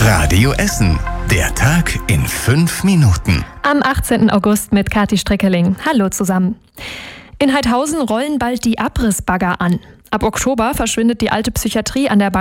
Radio Essen. Der Tag in 5 Minuten. Am 18. August mit Kathi Streckerling. Hallo zusammen. In Heidhausen rollen bald die Abrissbagger an. Ab Oktober verschwindet die alte Psychiatrie an der